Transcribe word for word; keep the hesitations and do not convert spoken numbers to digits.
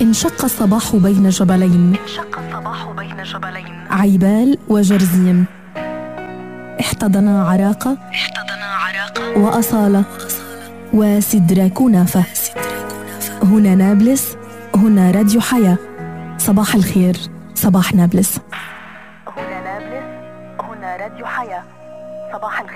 انشق الصباح بين جبلين انشق الصباح بين جبلين عيبال وجرزيم، احتضنا عراقة احتضنا عراقة وأصالة وسدرة كنافة. هنا نابلس، هنا راديو حياة. صباح الخير، صباح نابلس. هنا نابلس، هنا راديو حياة. صباح الخير.